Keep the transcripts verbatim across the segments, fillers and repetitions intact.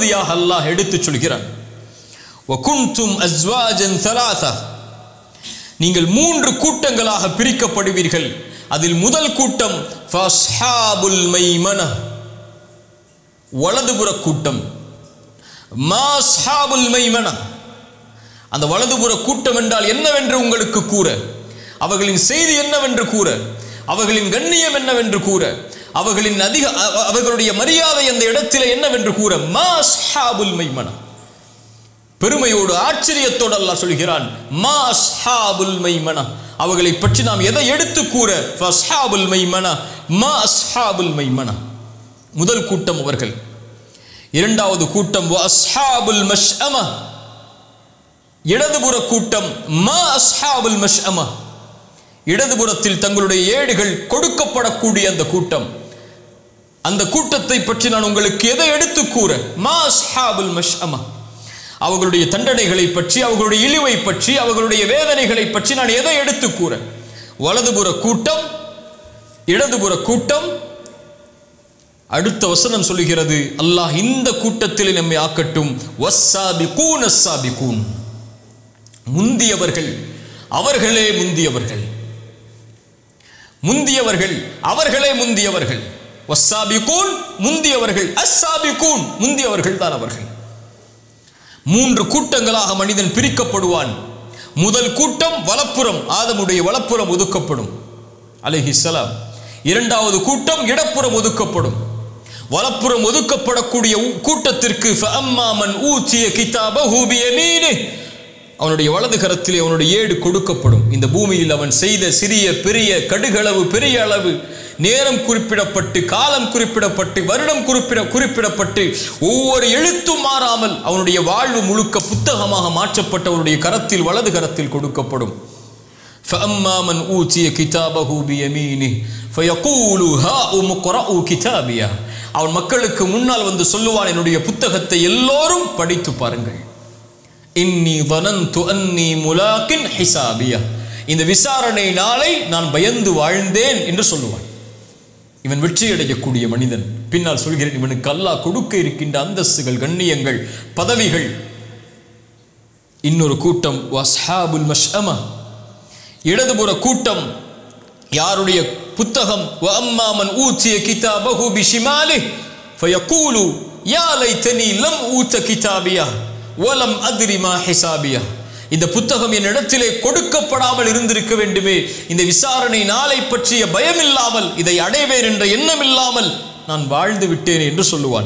வெகுமதியாக அல்லாஹ் எடுத்துச் சொல்கிறான். வகுந்தும் அஸ்வாஜன் ஸலாஸா, நீங்கள் மூன்று கூட்டங்களாக பிரிக்கப்படுவீர்கள். அதில் முதல் கூட்டம் ஃபஸ்ஹாபுல் மைமனா, வலதுபுற கூட்டம். மாஸ்ஹாபுல் மைமனா, அந்த வலதுபுற கூட்டம் என்றால் என்னவென்று உங்களுக்கு கூற, அவர்களின் செய்தி என்னவென்று கூற, அவர்களின் கண்ணியம் என்னவென்று கூற, அவர்களின் அதிக அவர்களுடைய மரியாதை அந்த இடத்திலே என்னவென்று கூற. மாஸ்ஹாபுல் மைமனா, பெருமையோடு ஆச்சரியத்தோடு அல்லாஹ் சொல்கிறான் மாஸ்ஹாபுல் மைமனா, அவர்களை பற்றி நாம் எதை எடுத்து கூற. ஃபஸ்ஹாபுல் மைமனா மாஸ்ஹாபுல் மைமனா, முதல் கூட்டம் அவர்கள். இரண்டாவது கூட்டம் வஸ்ஹாபுல் மஷ்அமா, இடதுபுற கூட்டம். மா அஸ்ஹாபுல் மஷ்அமா, இடதுபுறத்தில் தங்களுடைய ஏடுகள் கொடுக்கப்படக்கூடிய அந்த கூட்டம். அந்த கூட்டத்தை பற்றி நான் உங்களுக்கு எதை எடுத்து கூற. மா அஸ்ஹாபுல் மஷ்அமா, அவர்களுடைய தண்டனைகளை பற்றி, அவர்களுடைய இழிவை பற்றி, அவர்களுடைய வேதனைகளை பற்றி நான் எதை எடுத்து கூற. வலதுபுற கூட்டம், இடதுபுற கூட்டம். அடுத்த வசனம் சொல்லுகிறது, அல்லாஹ் இந்த கூட்டத்தில் நம்மை ஆக்கட்டும். வஸ்ஸாபிகூன் அஸ்ஸாபிகூன், முந்தியவர்கள், அவர்களே முந்தியவர்கள், முந்தியவர்கள் அவர்களே முந்தியவர்கள். வஸ்ஸாபிகூன் முந்தியவர்கள், அஸ்ஸாபிகூன் முந்தியவர்கள் தான் அவர்கள். மூன்று கூட்டங்களாக மனிதன் பிரிக்கப்படுவான். முதல் கூட்டம் வலப்புறம், ஆதமுடைய வலப்புறம் ஒதுக்கப்படும் அலைஹிஸ்ஸலாம். இரண்டாவது கூட்டம் இடப்புறம் ஒதுக்கப்படும். வலப்புறம் ஒதுக்கப்படக்கூடிய கூட்டத்திற்கு ஃபஅம்மா மன் ஊதிய கிதாபஹு பியமீனிஹி, அவனுடைய வலது கரத்திலே அவனுடைய ஏடு கொடுக்கப்படும். இந்த பூமியில் அவன் செய்த சிறிய பெரிய கடுகளவு பெரிய அளவு நேரம் குறிப்பிடப்பட்டு, காலம் குறிப்பிடப்பட்டு, வருடம் குறிப்பிட குறிப்பிடப்பட்டு ஒவ்வொரு எழுத்தும் மாறாமல் அவனுடைய வாழ்வு முழுக்க புத்தகமாக மாற்றப்பட்ட அவனுடைய கரத்தில், வலது கரத்தில் கொடுக்கப்படும். فَأَمَّا مَنْ أُوتِيَ كِتَابَهُ بِيَمِينِهِ فَيَقُولُ هَاؤُمُ اقْرَءُوا كِتَابِيَهْ, அவன் மக்களுக்கு முன்னால் வந்து சொல்லுவான், என்னுடைய புத்தகத்தை எல்லோரும் படித்து பாருங்கள். இன்னி வனந்து அன்னி முலாக்கின் ஹிசாபியா, இந்த விசாரணை நாளை நான் பயந்து வாழ்ந்தேன் என்று சொல்லுவான். இவன் வெற்றி அடையக்கூடிய மனிதன். பின்னால் சொல்கிறேன், இவனுக்கு அல்லாஹ் கொடுக்க இருக்கின்ற அந்தஸ்துகள், கண்ணியங்கள், பதவிகள். இன்னொரு கூட்டம் வஸ்ஹாபுல் மஷ்அமா, இடதுபுற கூட்டம். யாருடைய புத்தகம் வஅம்மா மன் ஊதிய கிதாபஹு பிஷிமாலிஹி ஃபயகூலு யா லைதனி லம் ஊத கிதாபியா வலம் அத்ரி மா ஹிசாபியா, இந்த புத்தகம் என் இடத்திலே கொடுக்கப்படாமல் இருந்திருக்க வேண்டுமே, இந்த விசாரணை நாளை பற்றிய பயம் இல்லாமல், இதை அடைவேன் என்ற எண்ணம் இல்லாமல் நான் வாழ்ந்து விட்டேன் என்று சொல்லுவான்.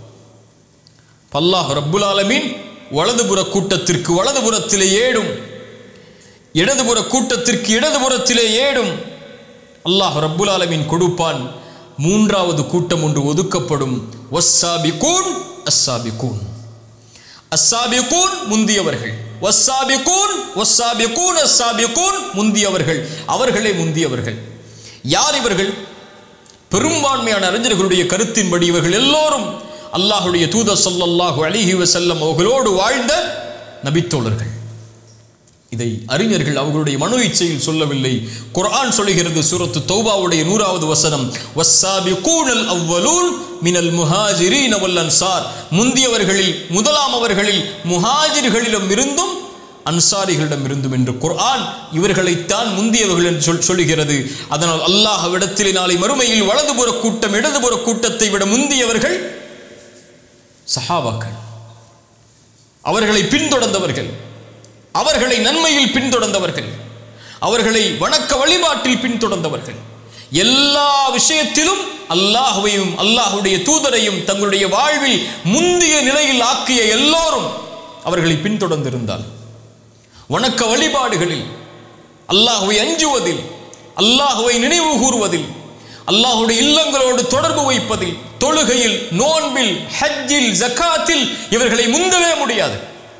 அல்லாஹ் ரப்புல் ஆலமீன் வலதுபுற கூட்டத்திற்கு வலதுபுறத்திலே ஏடும், இடதுபுற கூட்டத்திற்கு இடதுபுறத்திலே ஏடும் அல்லாஹ் ரப்புல் ஆலமீன் கொடுப்பான். மூன்றாவது கூட்டம் ஒன்று ஒதுக்கப்படும். வஸ்ஸாபிகூன் அஸ்ஸாபிகூன், அஸ்ஸாபிகூன் முந்தியவர்கள், வஸ்ஸாபிகூன் வஸ்ஸாபிகூன் அஸ்ஸாபிகூன் முந்தியவர்கள், அவர்களே முந்தியவர்கள். யார் இவர்கள்? பெரும்பான்மையான அறிஞர்களுடைய கருத்தின்படி இவர்கள் எல்லோரும் அல்லாஹ்வுடைய தூதர் ஸல்லல்லாஹு அலைஹி வஸல்லம் அவர்களோடு வாழ்ந்த நபித்தோழர்கள். இதை அறிஞர்கள் அவர்களுடைய மனோ இச்சையில் சொல்லவில்லை. குர்ஆன் சொல்கிறது, சூரத்து தௌபாவுடைய நூறாவது வசனம், வஸ்ஸாபிகூனல் அவ்வலூன் மினல் முஹாஜிரீன வல் அன்சார், முந்தியவர்களில் முதலாம் அவர்களில் முஹாஜிர்களிடம் இருந்தும் அன்சாரிகளிடம் இருந்தும் என்று குர்ஆன் இவர்களைத்தான் முந்தியவர்கள் என்று சொல் சொல்லுகிறது. அதனால் அல்லாஹ்விடத்திலே நாளை மறுமையில் வலதுபுற கூட்டம் இடதுபுற கூட்டத்தை விட முந்தியவர்கள் சஹாபாக்கள், அவர்களை பின்தொடர்ந்தவர்கள், அவர்களை நன்மையில் பின்தொடர்ந்தவர்கள், அவர்களை வணக்க வழிபாட்டில் பின்தொடர்ந்தவர்கள். எல்லா விஷயத்திலும் அல்லாஹ்வையும் அல்லாஹ்வுடைய தூதரையும் தங்களுடைய வாழ்வில் முந்திய நிலையில் ஆக்கிய எல்லோரும் அவர்களை பின்தொடர்ந்திருந்தால், வணக்க வழிபாடுகளில், அல்லாஹ்வை அஞ்சுவதில், அல்லாஹ்வை நினைவு கூறுவதில், அல்லாஹ்வுடைய இல்லங்களோடு தொடர்பு வைப்பதில், தொழுகையில், நோன்பில், ஹஜ்ஜில், ஜகாத்தில் இவர்களை முந்தவே முடியாது.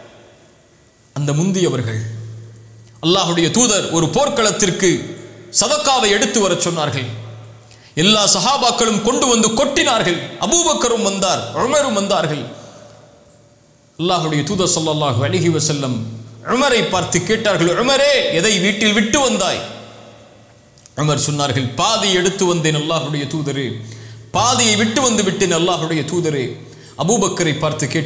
அந்த முந்தியவர்கள், அல்லாஹ்வுடைய தூதர் ஒரு போர்க்களத்திற்கு சதக்காவை எடுத்து வர சொன்னார்கள். எல்லா சஹாபாக்களும் கொண்டு வந்து கொட்டினார்கள். அபூபக்கரும் வந்தார், உமரும் வந்தார்கள். அல்லாஹ்வுடைய தூதர் ஸல்லல்லாஹு அலைஹி வஸல்லம் உமரை பார்த்து கேட்டார்கள், உமரே, எதை வீட்டில் விட்டு வந்தாய்? உமர் சொன்னார்கள், பாதி எடுத்து வந்தேன் அல்லாஹ்வுடைய தூதரே, பாதியை விட்டு வந்து விட்டேன் அல்லாஹ்வுடைய தூதரே. அபூபக்கரை பார்த்து கேட்டார்,